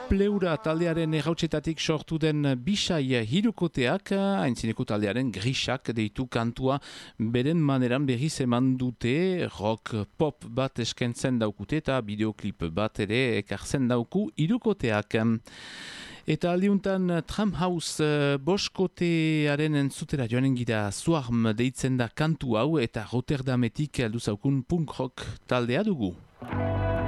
Pleura taldearen errautsetatik sortu den bisai hirukoteak, haintzineko taldearen grisak deitu kantua beren maneran berriz eman dute, rock pop bat eskentzen daukute eta bideoklip bat ere ekartzen dauku hirukoteak. Eta aldiuntan Tramhaus boskotearen entzutera joanen gira Swarm deitzen da kantu hau eta Rotterdametik alduzaukun punk rock taldea dugu.